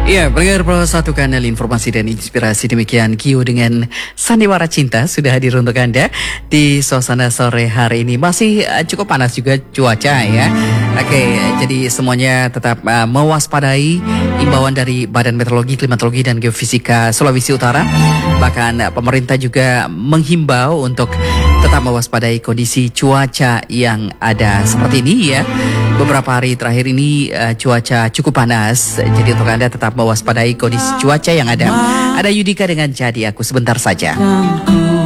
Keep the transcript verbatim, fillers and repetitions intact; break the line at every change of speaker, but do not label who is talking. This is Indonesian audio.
Ya, pendengar Pro satu Kanal Informasi dan Inspirasi, demikian Gio dengan Sandiwara Cinta sudah hadir untuk Anda di suasana sore hari ini. Masih uh, cukup panas juga cuaca ya. Oke, jadi semuanya tetap uh, mewaspadai imbauan dari Badan Meteorologi, Klimatologi dan Geofisika Sulawesi Utara. Bahkan uh, pemerintah juga menghimbau untuk tetap mewaspadai kondisi cuaca yang ada seperti ini ya. Beberapa hari terakhir ini uh, cuaca cukup panas, jadi untuk Anda tetap mewaspadai kondisi cuaca yang ada. Ada Yudika dengan Jadi Aku sebentar saja.